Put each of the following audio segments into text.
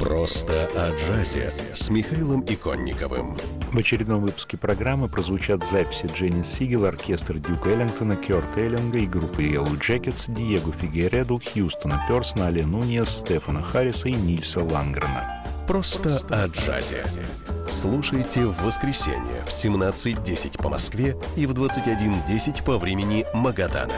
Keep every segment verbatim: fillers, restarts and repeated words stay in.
Просто о джазе с Михаилом Иконниковым. В очередном выпуске программы прозвучат записи Дженни Сигел, оркестр Дюка Эллингтона, Кёрта Эллинга и группы Yellow Jackets, Диего Фигередо, Хьюстона Персона, Але Нуньес, Стефана Харриса и Нильса Лангрена. Просто о джазе. Слушайте в воскресенье в семнадцать десять по Москве и в двадцать один десять по времени Магадана.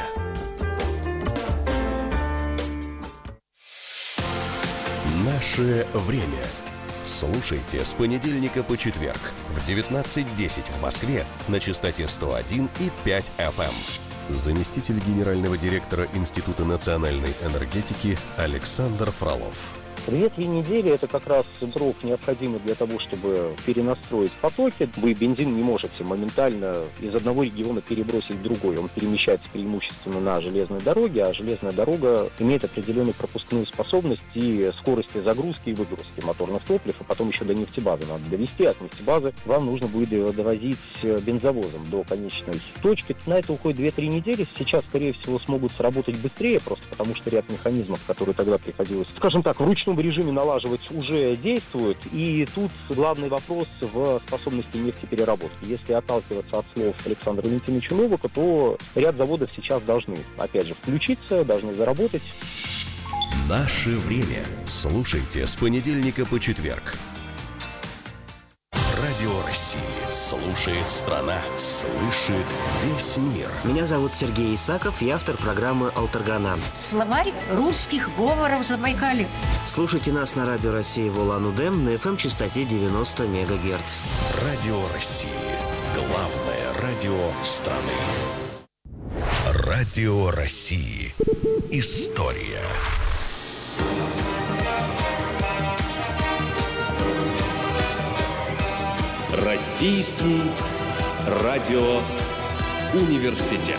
Наше время. Слушайте с понедельника по четверг в девятнадцать десять в Москве на частоте сто один и пять эф эм. Заместитель генерального директора Института национальной энергетики Александр Фролов. Две-три недели – это как раз срок необходимый для того, чтобы перенастроить потоки. Вы бензин не можете моментально из одного региона перебросить в другой. Он перемещается преимущественно на железной дороге, а железная дорога имеет определенную пропускную способность и скорости загрузки и выгрузки моторных топлив, а потом еще до нефтебазы надо довести. От нефтебазы вам нужно будет довозить бензовозом до конечной точки. На это уходит две-три недели. Сейчас, скорее всего, смогут сработать быстрее, просто потому что ряд механизмов, которые тогда приходилось, скажем так, в ручном в режиме налаживать, уже действует. И тут главный вопрос в способности нефтепереработки. Если отталкиваться от слов Александра Валентиновича Новака, то ряд заводов сейчас должны, опять же, включиться, должны заработать. Наше время. Слушайте с понедельника по четверг. Радио России. Слушает страна. Слышит весь мир. Меня зовут Сергей Исаков, я автор программы «Алтаргана». Словарь русских говоров Забайкалья. Слушайте нас на Радио России в Улан-Удэ на эф эм-частоте девяносто мегагерц. Радио России. Главное радио страны. Радио России. История. Российский радиоуниверситет.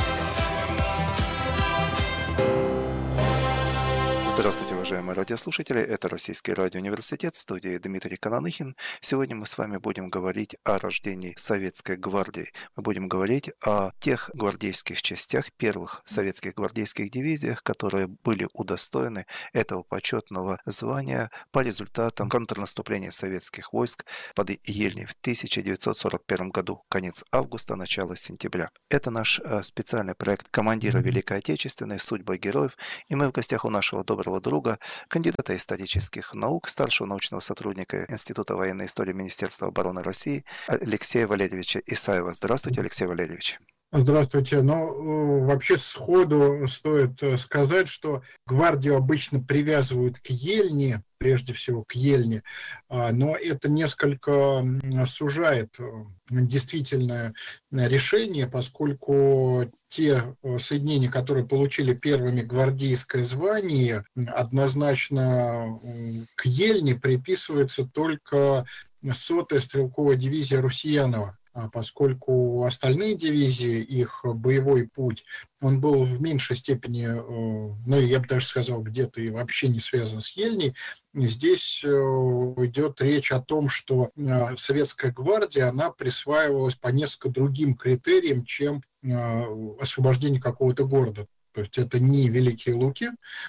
Здравствуйте, уважаемые радиослушатели. Это Российский радиоуниверситет, в студии Дмитрий Кананыхин. Сегодня мы с вами будем говорить о рождении Советской гвардии. Мы будем говорить о тех гвардейских частях, первых советских гвардейских дивизиях, которые были удостоены этого почетного звания по результатам контрнаступления советских войск под Ельней в тысяча девятьсот сорок первом году, конец августа, начало сентября. Это наш специальный проект «Командиры Великой Отечественной. Судьба героев». И мы в гостях у нашего доброго друга, кандидата исторических наук, старшего научного сотрудника Института военной истории Министерства обороны России Алексея Валерьевича Исаева. Здравствуйте, Алексей Валерьевич. Здравствуйте. Ну, вообще сходу стоит сказать, что гвардию обычно привязывают к Ельне, прежде всего к Ельне, но это несколько сужает действительное решение, поскольку те соединения, которые получили первыми гвардейское звание, однозначно к Ельне приписывается только сотая стрелковая дивизия Русьянова, поскольку остальные дивизии, их боевой путь, он был в меньшей степени, ну, я бы даже сказал, где-то и вообще не связан с Ельней. Здесь идет речь о том, что Советская гвардия, она присваивалась по несколько другим критериям, чем освобождение какого-то города. То есть это не Великие Луки,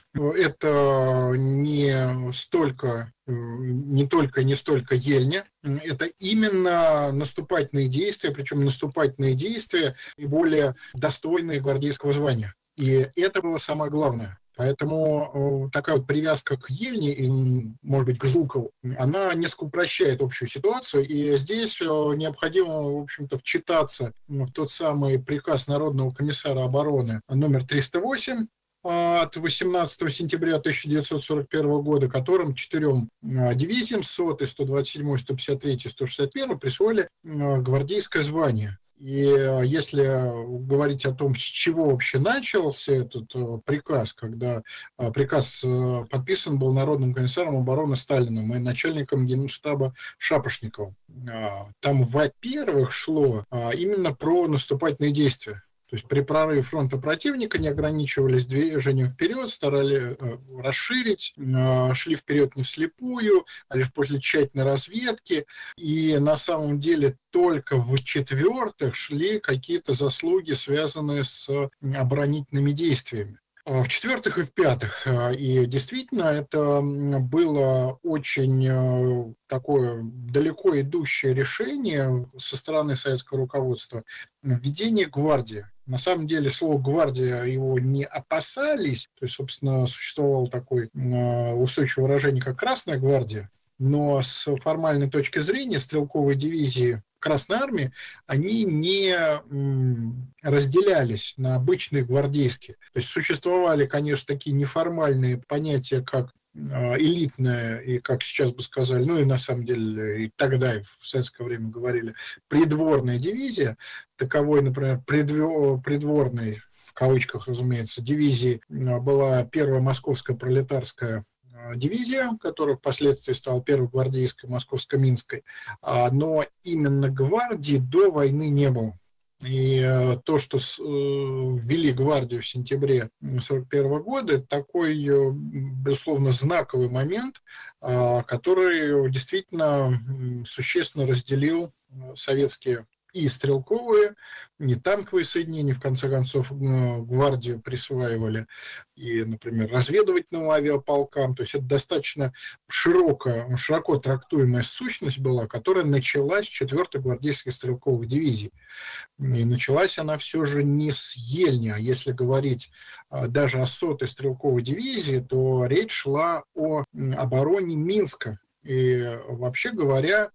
это не столько, не только, не столько Ельня, это именно наступательные действия, причем наступательные действия и более достойные гвардейского звания. И это было самое главное. Поэтому такая вот привязка к Ельне и, может быть, к Жукову, она несколько упрощает общую ситуацию, и здесь необходимо, в общем-то, вчитаться в тот самый приказ Народного комиссара обороны номер триста восемь от восемнадцатого сентября тысяча девятьсот сорок первого года, которым четырем дивизиям, сотой, сто двадцать седьмой, сто пятьдесят третьей, сто шестьдесят первой, присвоили гвардейское звание. И если говорить о том, с чего вообще начался этот приказ, когда приказ подписан был Народным комиссаром обороны Сталиным и начальником Генштаба Шапошниковым, там, во-первых, шло именно про наступательные действия. То есть при прорыве фронта противника не ограничивались движением вперед, старались расширить, шли вперед не вслепую, а лишь после тщательной разведки. И на самом деле только в-четвертых шли какие-то заслуги, связанные с оборонительными действиями. В-четвертых и в-пятых, и действительно это было очень такое далеко идущее решение со стороны советского руководства введение гвардии. На самом деле слово «гвардия» его не опасались, то есть, собственно, существовало такое устойчивое выражение, как «Красная гвардия», но с формальной точки зрения стрелковые дивизии Красной Армии, они не разделялись на обычные гвардейские. То есть существовали, конечно, такие неформальные понятия, как элитная, и, как сейчас бы сказали, ну и на самом деле и тогда, и в советское время говорили, придворная дивизия. Таковой, например, придворной, в кавычках, разумеется, дивизии была первая московская пролетарская дивизия, которая впоследствии стала первой гвардейской московско-минской, но именно гвардии до войны не было. И то, что ввели гвардию в сентябре сорок первого года, это такой, безусловно, знаковый момент, который действительно существенно разделил советские и стрелковые, не танковые соединения, в конце концов, гвардию присваивали и, например, разведывательным авиаполкам. То есть это достаточно широкая, широко трактуемая сущность была, которая началась с четвёртой гвардейской стрелковой дивизии. И началась она все же не с Ельни, а если говорить даже о сотой стрелковой дивизии, то речь шла о обороне Минска. И вообще говоря,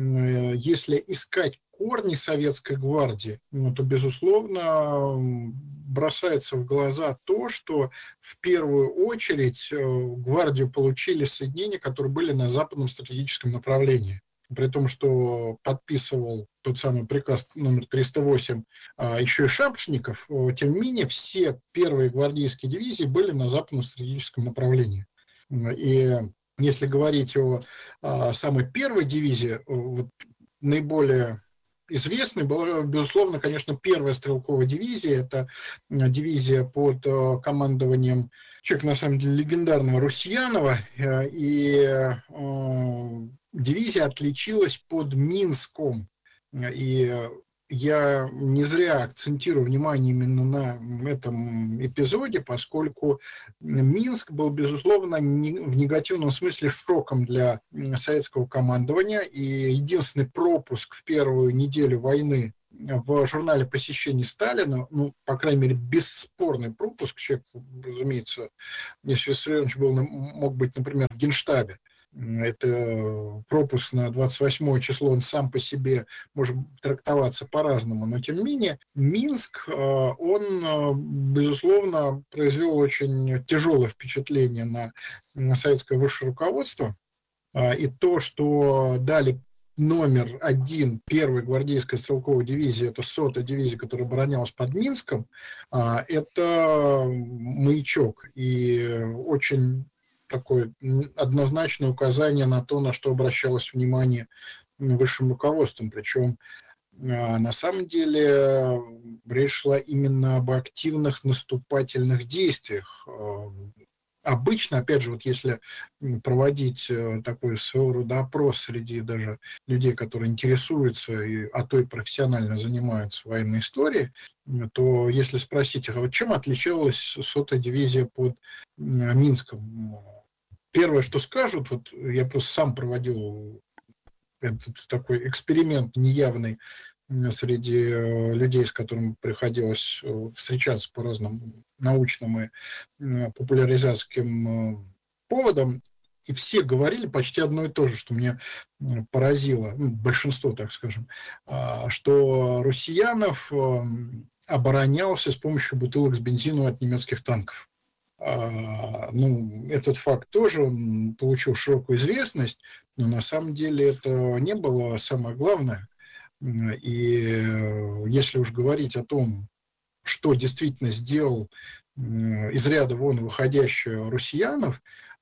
если искать корни советской гвардии, ну, то, безусловно, бросается в глаза то, что в первую очередь гвардию получили соединения, которые были на западном стратегическом направлении. При том, что подписывал тот самый приказ номер триста восемь еще и Шапошников, тем не менее все первые гвардейские дивизии были на западном стратегическом направлении. И если говорить о, о самой первой дивизии, вот, наиболее известной была, безусловно, конечно, первая стрелковая дивизия. Это дивизия под командованием человека, на самом деле, легендарного Русьянова. И э, дивизия отличилась под Минском. И я не зря акцентирую внимание именно на этом эпизоде, поскольку Минск был, безусловно, в негативном смысле шоком для советского командования, и единственный пропуск в первую неделю войны в журнале посещений Сталина, ну, по крайней мере, бесспорный пропуск, человек, разумеется, если Виссарионович был, мог быть, например, в Генштабе, это пропуск на двадцать восьмое число, он сам по себе может трактоваться по-разному, но тем не менее Минск, он, безусловно, произвел очень тяжелое впечатление на, на советское высшее руководство, и то, что дали номер один первой гвардейской стрелковой дивизии, это сотая дивизия, которая оборонялась под Минском, это маячок и очень такое однозначное указание на то, на что обращалось внимание высшим руководством. Причем на самом деле речь шла именно об активных наступательных действиях. Обычно, опять же, вот если проводить такой своего рода опрос среди даже людей, которые интересуются, и, а то и профессионально занимаются военной историей, то если спросить, а вот чем отличалась сотая дивизия под Минском? Первое, что скажут, вот я просто сам проводил этот такой эксперимент неявный среди людей, с которыми приходилось встречаться по разным научным и популяризаторским поводам, и все говорили почти одно и то же, что меня поразило, ну, большинство, так скажем, что Русьянов оборонялся с помощью бутылок с бензином от немецких танков. Ну, этот факт тоже он получил широкую известность, но на самом деле это не было самое главное. И если уж говорить о том, что действительно сделал из ряда вон выходящий Русьянов,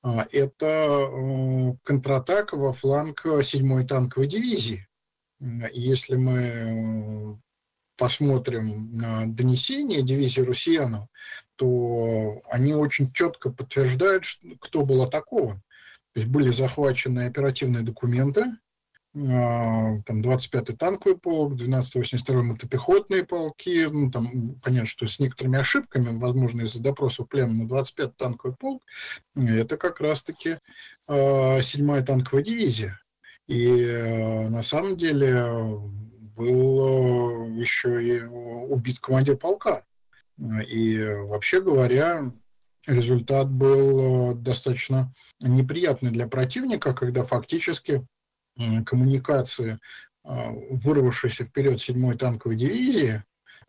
это контратака во фланг седьмой танковой дивизии. Если мы посмотрим на донесения дивизии Русьянова, то они очень четко подтверждают, кто был атакован. То есть были захвачены оперативные документы, там двадцать пятый танковый полк, двенадцатый восемьдесят второй мотопехотные полки, ну, там, понятно, что с некоторыми ошибками, возможно, из-за допросов плена, но двадцать пятый танковый полк – это как раз-таки седьмая танковая дивизия. И на самом деле был еще и убит командир полка. И вообще говоря, результат был достаточно неприятный для противника, когда фактически коммуникации, вырвавшиеся вперед седьмой танковой дивизии,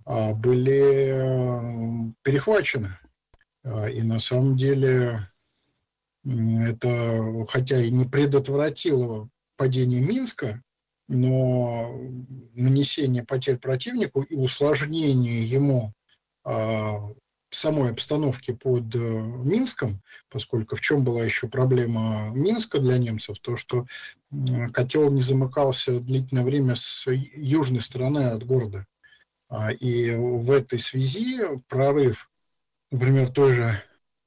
были перехвачены. И на самом деле это, хотя и не предотвратило падение Минска, но нанесение потерь противнику и усложнение ему самой обстановки под Минском, поскольку в чем была еще проблема Минска для немцев, то, что котел не замыкался длительное время с южной стороны от города. И в этой связи прорыв, например, той же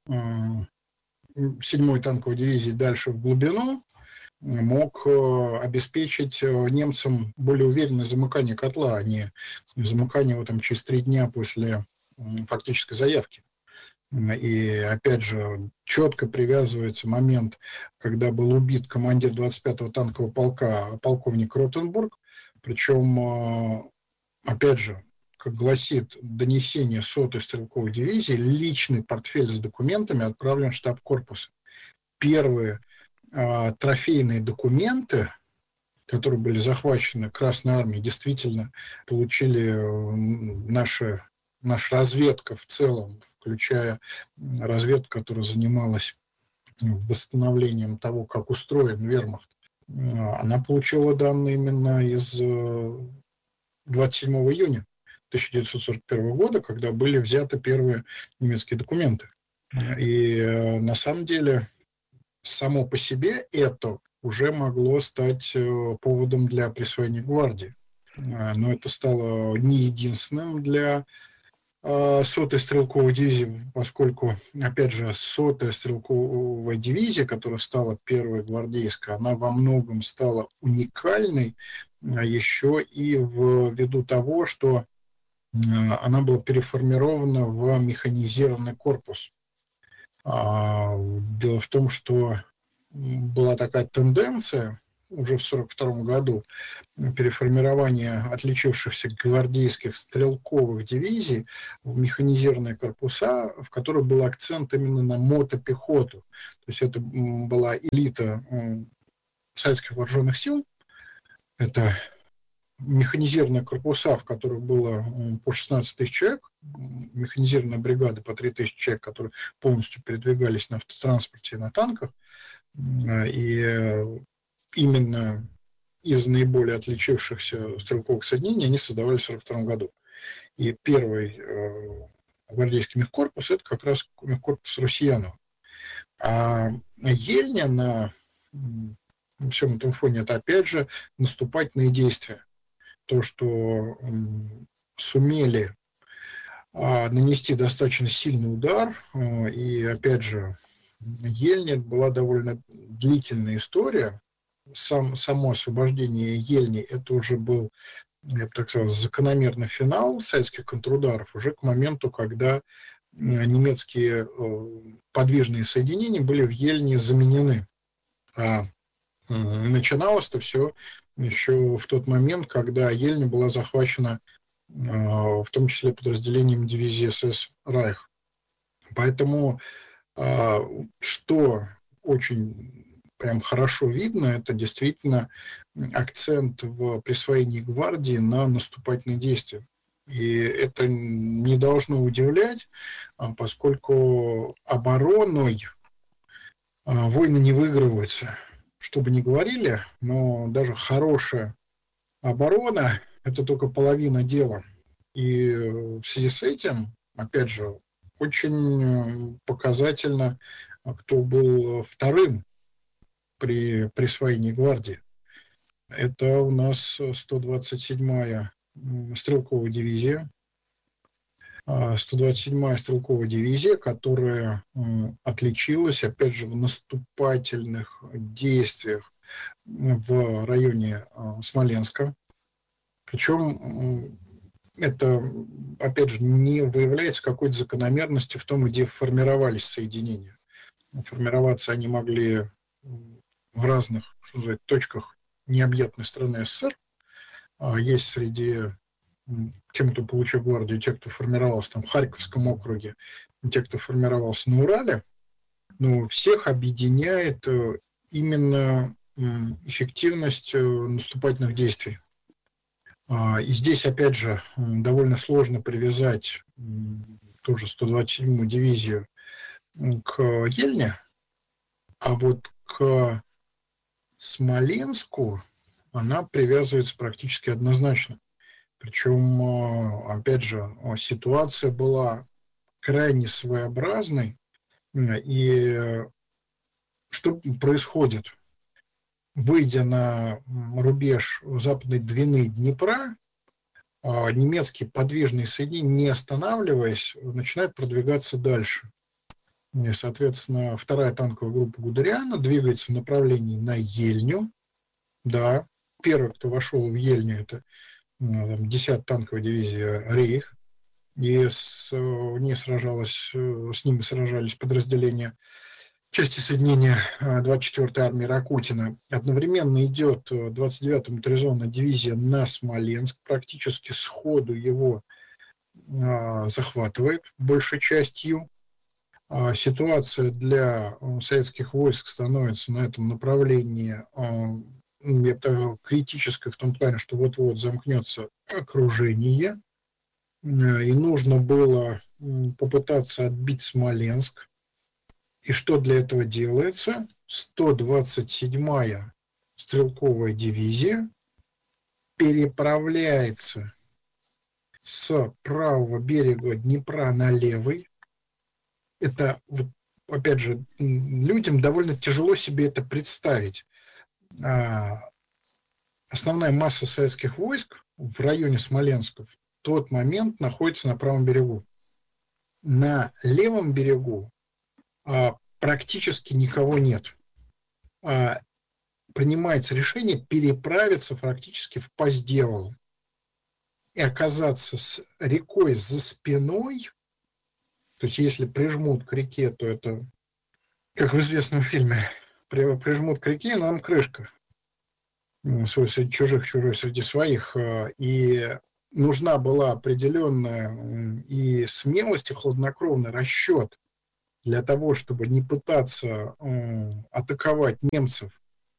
седьмой танковой дивизии дальше в глубину мог обеспечить немцам более уверенное замыкание котла, а не замыкание его там через три дня после фактической заявки. И опять же четко привязывается момент, когда был убит командир двадцать пятого танкового полка полковник Ротенбург, причем, опять же, как гласит донесение сотой стрелковой дивизии, личный портфель с документами отправлен в штаб корпуса. Первые а, трофейные документы, которые были захвачены Красной Армией, действительно получили наши наша разведка в целом, включая разведку, которая занималась восстановлением того, как устроен вермахт, она получила данные именно из двадцать седьмого июня тысяча девятьсот сорок первого года, когда были взяты первые немецкие документы. И на самом деле само по себе это уже могло стать поводом для присвоения гвардии. Но это стало не единственным для сотой стрелковой дивизии, поскольку, опять же, сотая стрелковая дивизия, которая стала первой гвардейской, она во многом стала уникальной еще и ввиду того, что она была переформирована в механизированный корпус. Дело в том, что была такая тенденция уже в сорок втором году переформирование отличившихся гвардейских стрелковых дивизий в механизированные корпуса, в которых был акцент именно на мотопехоту. То есть это была элита советских вооруженных сил. Это механизированные корпуса, в которых было по шестнадцать тысяч человек, механизированная бригада по три тысячи человек, которые полностью передвигались на автотранспорте и на танках. И именно из наиболее отличившихся стрелковых соединений они создавались в сорок втором году. И первый э, гвардейский мехкорпус – это как раз мехкорпус Русьянова. А Ельня на всем этом фоне – это опять же наступательные действия. То, что э, сумели э, нанести достаточно сильный удар, э, и опять же Ельня была довольно длительная история. Сам, само освобождение Ельни – это уже был, я бы так сказал, закономерный финал советских контрударов уже к моменту, когда немецкие подвижные соединения были в Ельне заменены. А начиналось-то все еще в тот момент, когда Ельня была захвачена в том числе подразделением дивизии СС «Райх». Поэтому что очень прям хорошо видно, это действительно акцент в присвоении гвардии на наступательные действия. И это не должно удивлять, поскольку обороной войны не выигрываются. Что бы ни говорили, но даже хорошая оборона – это только половина дела. И в связи с этим, опять же, очень показательно, кто был вторым при присвоении гвардии. Это у нас сто двадцать седьмая стрелковая дивизия. сто двадцать седьмая стрелковая дивизия, которая отличилась, опять же, в наступательных действиях в районе Смоленска. Причем это, опять же, не выявляется какой-то закономерности в том, где формировались соединения. Формироваться они могли в разных, что называется, точках необъятной страны СССР. Есть среди тем, кто получил гвардию, те, кто формировался там в Харьковском округе, те, кто формировался на Урале. Но всех объединяет именно эффективность наступательных действий. И здесь, опять же, довольно сложно привязать ту же сто двадцать седьмую дивизию к Ельне, а вот к Смоленску она привязывается практически однозначно. Причем, опять же, ситуация была крайне своеобразной. И что происходит? Выйдя на рубеж западной Двины Днепра, немецкие подвижные соединения, не останавливаясь, начинают продвигаться дальше. И, соответственно, вторая танковая группа Гудериана двигается в направлении на Ельню. Да, первый, кто вошел в Ельню, это десятая танковая дивизия «Рейх». И с, не сражалось, с ними сражались подразделения части соединения двадцать четвёртой армии Ракутина. Одновременно идет двадцать девятая моторизованная дивизия на Смоленск. Практически сходу его а, захватывает большей частью. А, ситуация для советских войск становится на этом направлении а, это критической в том плане, что вот-вот замкнется окружение. И нужно было попытаться отбить Смоленск. И что для этого делается? сто двадцать седьмая стрелковая дивизия переправляется с правого берега Днепра на левый. Это, вот, опять же, людям довольно тяжело себе это представить. Основная масса советских войск в районе Смоленска в тот момент находится на правом берегу. На левом берегу а, практически никого нет. А, принимается решение переправиться практически в пасть дьявола и оказаться с рекой за спиной. То есть если прижмут к реке, то это, как в известном фильме, прижмут к реке, нам крышка. Свой среди чужих, чужой среди своих. И нужна была определенная и смелость, и хладнокровный расчет для того, чтобы не пытаться атаковать немцев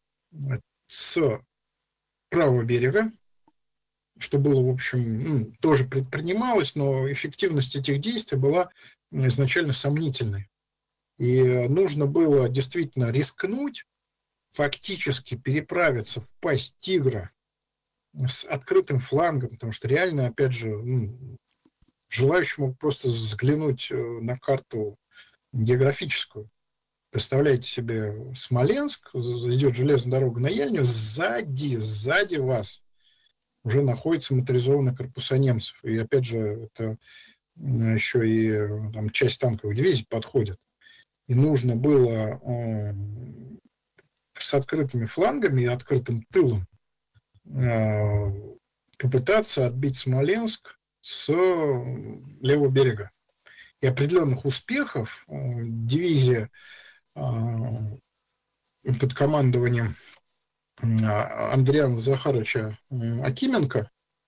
с правого берега, что было, в общем, тоже предпринималось, но эффективность этих действий была изначально сомнительной. И нужно было действительно рискнуть, фактически переправиться в пасть тигра с открытым флангом, потому что реально, опять же, ну, желающий мог просто взглянуть на карту географическую. Представляете себе, Смоленск, идет железная дорога на Ельню, сзади, сзади вас уже находятся моторизованные корпуса немцев. И опять же, это еще и там, часть танковых дивизий подходит. И нужно было э, с открытыми флангами и открытым тылом э, попытаться отбить Смоленск с левого берега. И определенных успехов э, дивизия э, под командованием Андриана Захаровича Акименко,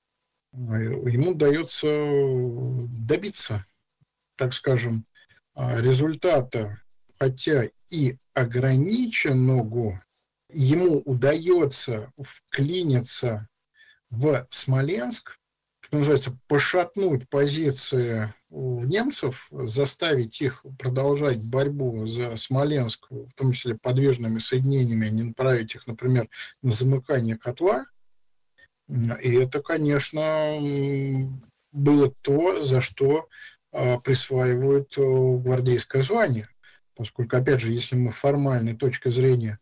ему удается добиться, так скажем, результата, хотя и ограниченного, ему удается вклиниться в Смоленск, что называется, пошатнуть позиции немцев, заставить их продолжать борьбу за Смоленск, в том числе подвижными соединениями, не направить их, например, на замыкание котла. И это, конечно, было то, за что присваивают гвардейское звание. Поскольку, опять же, если мы формальной точкой зрения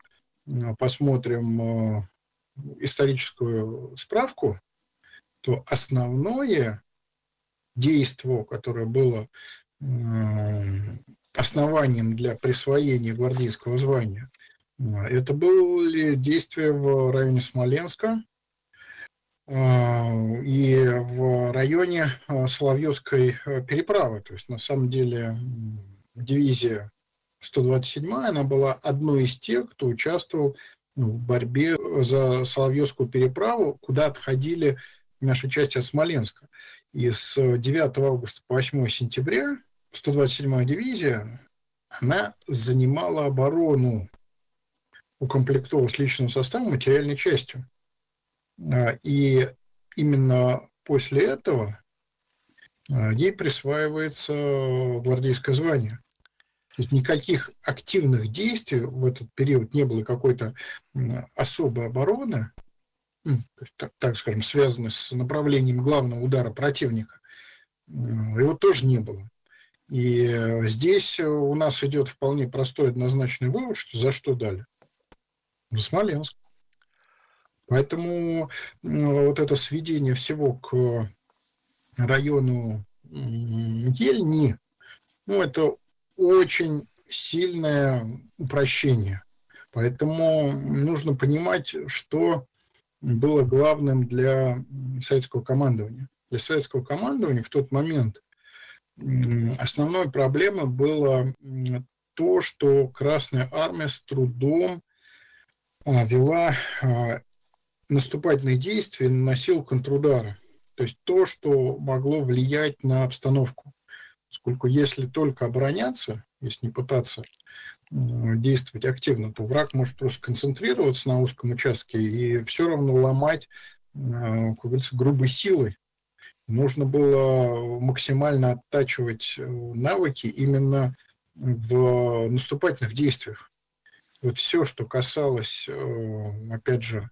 посмотрим историческую справку, то основное действие, которое было основанием для присвоения гвардейского звания, Это были действия в районе Смоленска и в районе Соловьевской переправы. То есть, на самом деле, дивизия сто двадцать седьмая, она была одной из тех, кто участвовал в борьбе за Соловьевскую переправу, куда отходили наши части от Смоленска. И с девятого августа по восьмое сентября сто двадцать седьмая дивизия, она занимала оборону, укомплектована с личным составом, материальной частью. И именно после этого ей присваивается гвардейское звание. То есть никаких активных действий в этот период не было, какой-то особой обороны, то есть, так, так скажем, связанной с направлением главного удара противника. Его тоже не было. И здесь у нас идет вполне простой однозначный вывод, что за что дали? За Смоленск. Поэтому вот это сведение всего к району Ельни, ну, это очень сильное упрощение. Поэтому нужно понимать, что было главным для советского командования. Для советского командования в тот момент основной проблемой было то, что Красная Армия с трудом вела наступательные действия, наносила контрудары. То есть то, что могло влиять на обстановку. Поскольку если только обороняться, если не пытаться действовать активно, то враг может просто концентрироваться на узком участке и все равно ломать, как говорится, грубой силой. Нужно было максимально оттачивать навыки именно в наступательных действиях. Вот все, что касалось, опять же,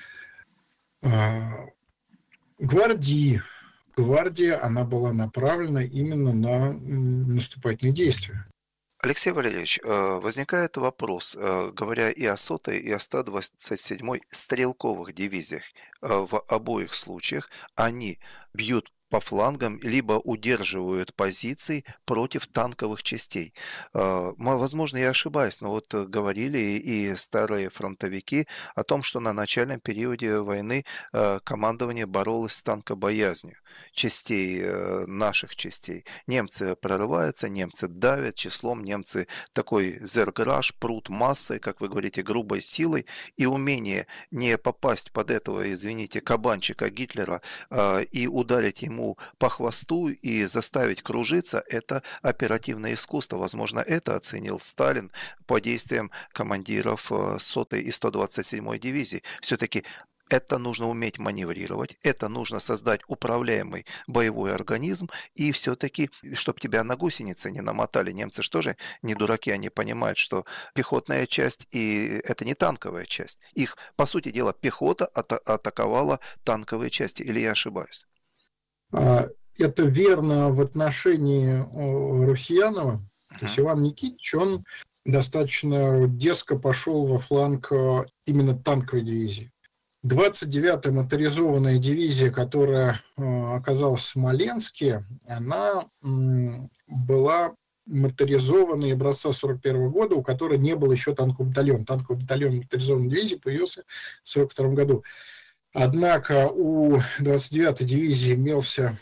гвардии, гвардия, она была направлена именно на наступательные действия. Алексей Валерьевич, возникает вопрос, говоря и о сотой, и о сто двадцать седьмой стрелковых дивизиях. В обоих случаях они бьют по флангам, либо удерживают позиции против танковых частей. Возможно, я ошибаюсь, но вот говорили и старые фронтовики о том, что на начальном периоде войны командование боролось с танкобоязнью частей, наших частей. Немцы прорываются, немцы давят числом, немцы такой зерграж, прут массой, как вы говорите, грубой силой, и умение не попасть под этого, извините, кабанчика Гитлера и ударить ему по хвосту и заставить кружиться, это оперативное искусство. Возможно, это оценил Сталин по действиям командиров сотой и сто двадцать седьмой дивизии. Все-таки это нужно уметь маневрировать, это нужно создать управляемый боевой организм, и все-таки, чтобы тебя на гусеницы не намотали. Немцы что же не дураки, они понимают, что пехотная часть, и это не танковая часть. Их, по сути дела, пехота ата- атаковала танковые части, или я ошибаюсь? Это верно в отношении Русьянова. Uh-huh. То есть Иван Никитич, он достаточно дерзко пошел во фланг именно танковой дивизии. двадцать девятая моторизованная дивизия, которая оказалась в Смоленске, она была моторизованной образца сорок первого года, у которой не было еще танкового батальона. Танковый батальон моторизованной дивизии появился в сорок втором году. Однако у двадцать девятой дивизии имелся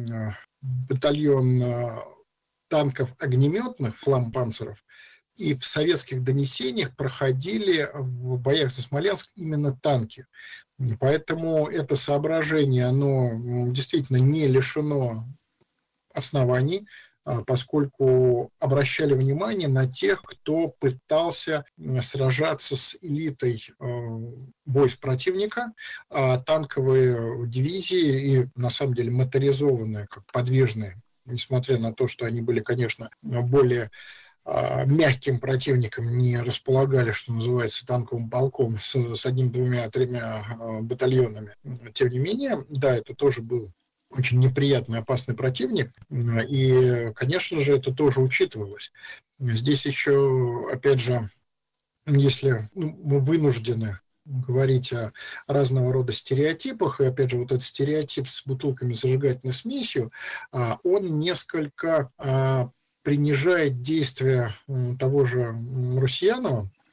батальон танков огнеметных, флампанцеров, и в советских донесениях проходили в боях за Смоленск именно танки. И поэтому это соображение, оно действительно не лишено оснований, поскольку обращали внимание на тех, кто пытался сражаться с элитой войск противника, а танковые дивизии и, на самом деле, моторизованные, как подвижные, несмотря на то, что они были, конечно, более мягким противником, не располагали, что называется, танковым полком с, с одним, двумя, тремя батальонами. Тем не менее, да, это тоже был очень неприятный, опасный противник, и, конечно же, это тоже учитывалось. Здесь еще, опять же, если ну, мы вынуждены говорить о разного рода стереотипах, и, опять же, вот этот стереотип с бутылками зажигательной смесью, он несколько принижает действия того же Русьянова,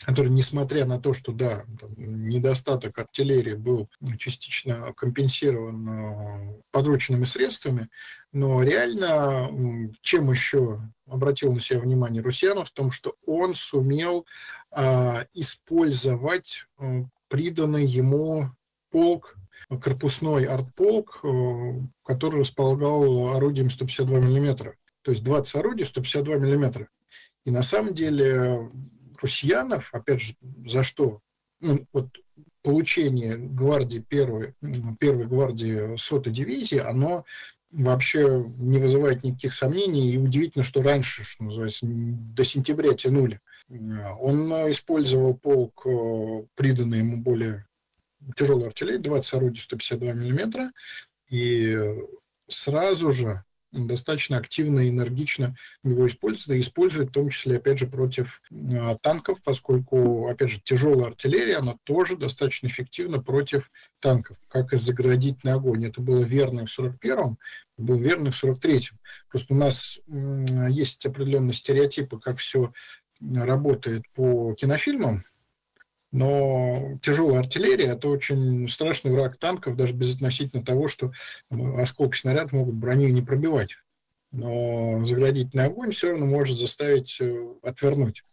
который, несмотря на то, что, да, там, недостаток артиллерии был частично компенсирован подручными средствами, но реально, чем еще обратил на себя внимание Русьянов, в том, что он сумел а, использовать а, приданный ему полк, корпусной артполк, который располагал орудием сто пятьдесят два миллиметра. То есть двадцать орудий, сто пятьдесят два миллиметра. И на самом деле Русьянов, опять же, за что? Ну, вот получение гвардии первой, первой гвардии сотой дивизии, оно вообще не вызывает никаких сомнений. И удивительно, что раньше, что называется, до сентября тянули. Он использовал полк, приданный ему более тяжелой артиллерии, двадцать орудий, сто пятьдесят два миллиметра, и сразу же достаточно активно и энергично его используют, и используют в том числе, опять же, против э, танков, поскольку, опять же, тяжелая артиллерия, она тоже достаточно эффективна против танков, как и заградительный огонь. Это было верно и в сорок первом, было верно и в сорок третьем. Просто у нас э, есть определенные стереотипы, как все работает по кинофильмам, но тяжелая артиллерия – это очень страшный враг танков, даже безотносительно того, что осколки снарядов могут броню не пробивать. Но заградительный огонь все равно может заставить отвернуть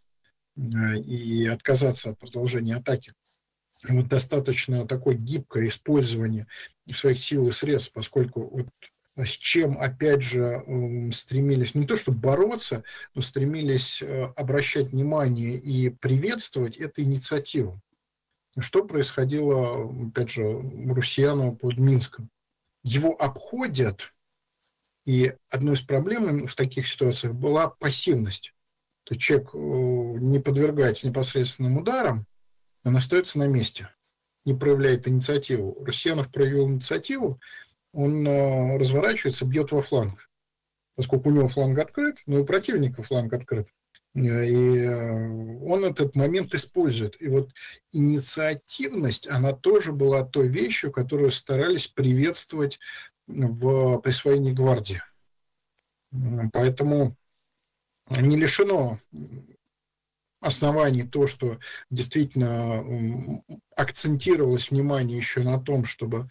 и отказаться от продолжения атаки. И вот достаточно такое гибкое использование своих сил и средств, поскольку вот с чем, опять же, стремились не то чтобы бороться, но стремились обращать внимание и приветствовать эту инициативу. Что происходило, опять же, Русьяну под Минском? Его обходят, и одной из проблем в таких ситуациях была пассивность. То есть человек не подвергается непосредственным ударам, он остается на месте, не проявляет инициативу. Русьянов проявил инициативу, он разворачивается, бьет во фланг, поскольку у него фланг открыт, но и у противника фланг открыт. И он этот момент использует. И вот инициативность, она тоже была той вещью, которую старались приветствовать в присвоении гвардии. Поэтому не лишено оснований то, что действительно акцентировалось внимание еще на том, чтобы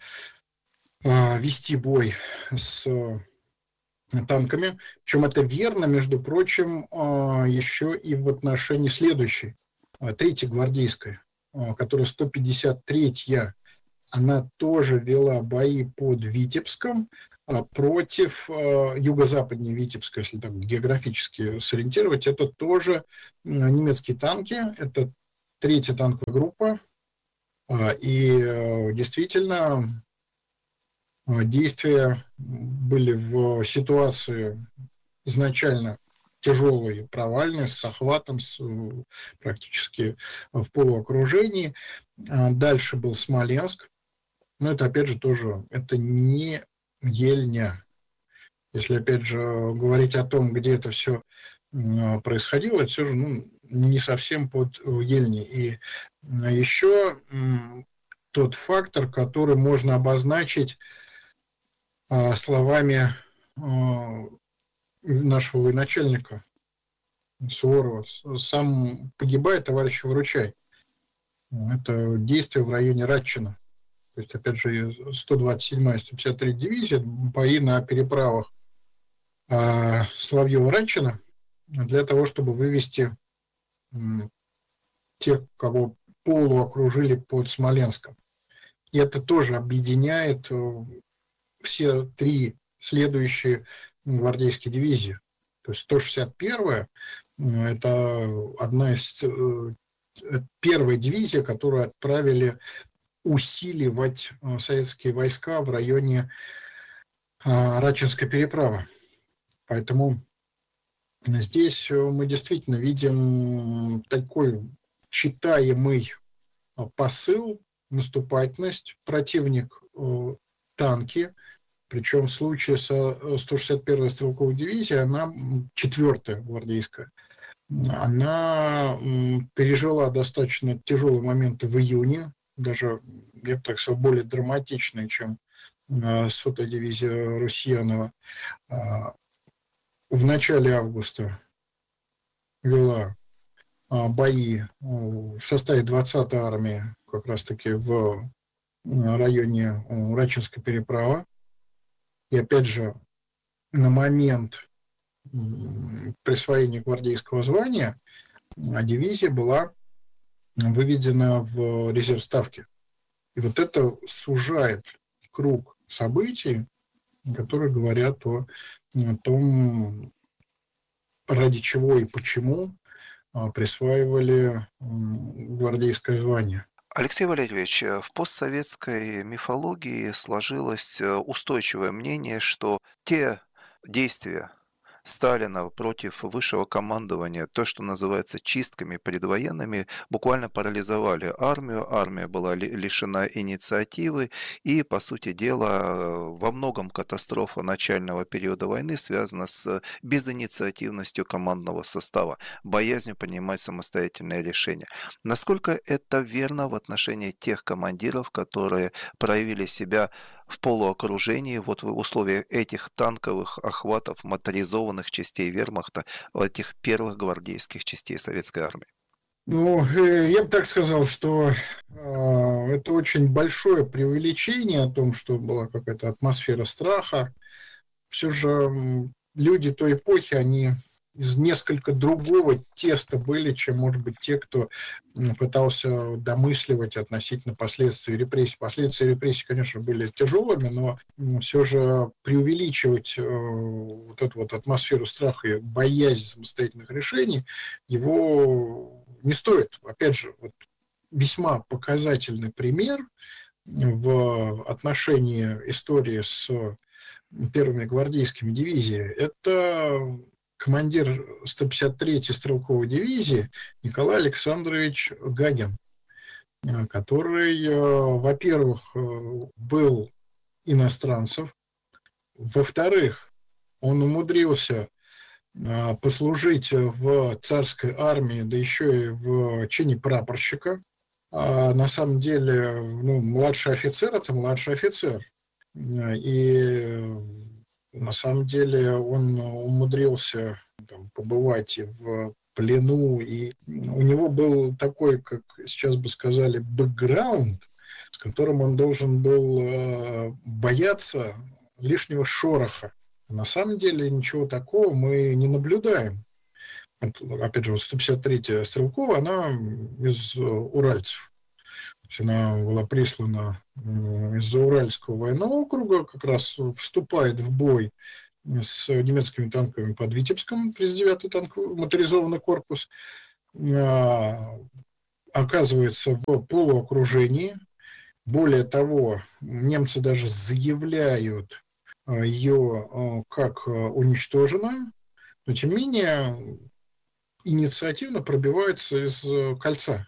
вести бой с танками. Причем это верно, между прочим, еще и в отношении следующей, третьей гвардейской, которая сто пятьдесят третья, она тоже вела бои под Витебском против юго-западнее Витебска, если так географически сориентировать. Это тоже немецкие танки, это третья танковая группа, и действительно действия были в ситуации изначально тяжелой, провальной, с охватом, с, практически в полуокружении. Дальше был Смоленск. Но это, опять же, тоже это не Ельня. Если, опять же, говорить о том, где это все происходило, это все же ну, не совсем под Ельней. И еще тот фактор, который можно обозначить словами нашего военачальника Суворова: сам погибает, товарищ выручай. Это действие в районе Радчина. То есть, опять же, сто двадцать седьмая, сто пятьдесят третья дивизия, бои на переправах Соловьева-Радчина для того, чтобы вывести тех, кого полуокружили под Смоленском. И это тоже объединяет все три следующие гвардейские дивизии. То есть сто шестьдесят первая – это одна из первая дивизия, которую отправили усиливать советские войска в районе Радчинской переправы. Поэтому здесь мы действительно видим такой читаемый посыл, наступательность. Противник танки, причем в случае со сто шестьдесят первой стрелковой дивизией, она четвертая гвардейская, она пережила достаточно тяжелые моменты в июне, даже, я бы так сказал, более драматичные, чем сотая дивизия Русьянова. В начале августа вела бои в составе двадцатой армии, как раз-таки в районе Рачинской переправы. И опять же, на момент присвоения гвардейского звания дивизия была выведена в резерв ставки. И вот это сужает круг событий, которые говорят о, о том, ради чего и почему присваивали гвардейское звание. Алексей Валерьевич, в постсоветской мифологии сложилось устойчивое мнение, что те действия Сталина против высшего командования, то, что называется чистками предвоенными, буквально парализовали армию. Армия была лишена инициативы, и, по сути дела, во многом катастрофа начального периода войны связана с безинициативностью командного состава, боязнью принимать самостоятельные решения. Насколько это верно в отношении тех командиров, которые проявили себя в полуокружении, вот в условиях этих танковых охватов моторизованных частей вермахта, этих первых гвардейских частей советской армии? Ну, я бы так сказал, что э, это очень большое преувеличение о том, что была какая-то атмосфера страха. Все же люди той эпохи, они из несколько другого теста были, чем, может быть, те, кто пытался домысливать относительно последствий репрессий. Последствия репрессий, конечно, были тяжелыми, но все же преувеличивать вот эту вот атмосферу страха и боязнь самостоятельных решений его не стоит. Опять же, вот весьма показательный пример в отношении истории с первыми гвардейскими дивизиями – это командир сто пятьдесят третьей стрелковой дивизии Николай Александрович Гагин, который, во-первых, был иностранцем, во-вторых, он умудрился послужить в царской армии, да еще и в чине прапорщика. А на самом деле, ну, младший офицер – это младший офицер. И на самом деле он умудрился там побывать и в плену, и у него был такой, как сейчас бы сказали, бэкграунд, с которым он должен был бояться лишнего шороха. На самом деле ничего такого мы не наблюдаем. Опять же, вот сто пятьдесят третья стрелковая, она из уральцев. Она была прислана из-за Уральского военного округа, как раз вступает в бой с немецкими танками под Витебском, тридцать девятый танковый моторизованный корпус, оказывается в полуокружении. Более того, немцы даже заявляют ее как уничтоженную, но тем не менее инициативно пробивается из кольца.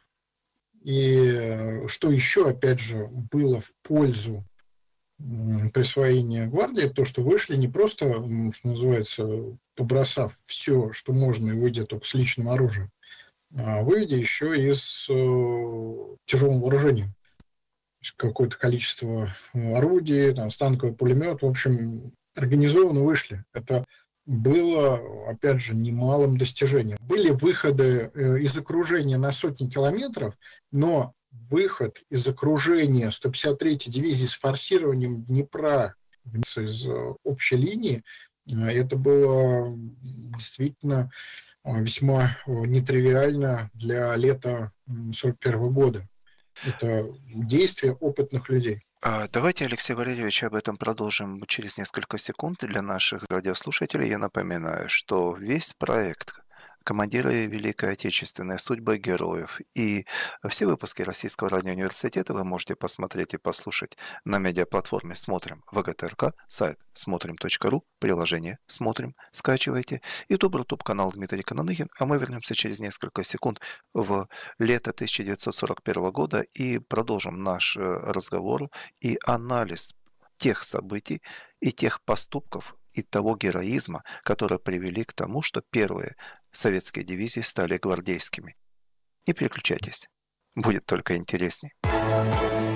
И что еще, опять же, было в пользу присвоения гвардии, то, что вышли не просто, что называется, побросав все, что можно, и выйдя только с личным оружием, а выйдя еще и с тяжелым вооружением. Какое-то количество орудий, там, станковый пулемет, в общем, организованно вышли. Это было, опять же, немалым достижением. Были выходы из окружения на сотни километров, но выход из окружения сто пятьдесят третьей дивизии с форсированием Днепра из общей линии, это было действительно весьма нетривиально для лета сорок первого года. Это действия опытных людей. Давайте, Алексей Валерьевич, об этом продолжим через несколько секунд. Для наших радиослушателей я напоминаю, что весь проект «Командиры Великой Отечественной. Судьбы героев» и все выпуски Российского радиоуниверситета вы можете посмотреть и послушать на медиаплатформе «Смотрим» ВГТРК, сайт смотрим точка ру, приложение «Смотрим», скачивайте, YouTube, YouTube канал Дмитрий Кананыхин, а мы вернемся через несколько секунд в лето тысяча девятьсот сорок первого года и продолжим наш разговор и анализ тех событий и тех поступков, и того героизма, которые привели к тому, что первые советские дивизии стали гвардейскими. Не переключайтесь, будет только интересней.